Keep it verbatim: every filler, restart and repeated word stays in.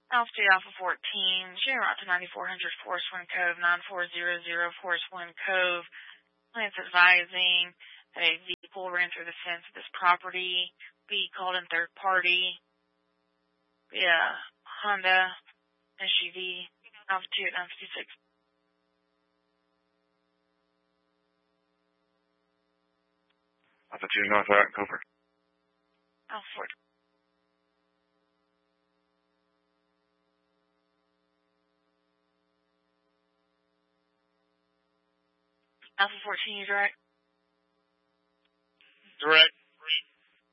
Alpha two, Alpha fourteen, General to ninety-four hundred Forest Wind Cove, nine four zero zero Forest Wind Cove. Plans advising that a vehicle ran through the fence of this property. Be called in third party. Yeah, Honda S U V, Alpha two at nine fifty-six. Alpha two, North Rock, over. Alpha four. Alpha fourteen, you direct? Direct.